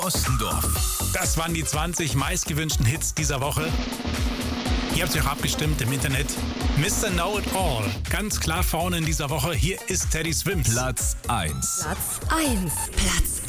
Ostendorf. Das waren die 20 meistgewünschten Hits dieser Woche. Ihr habt euch auch abgestimmt im Internet. Mr. Know-It-All, ganz klar vorne in dieser Woche. Hier ist Teddy Swims. Platz 1. Platz 1. Platz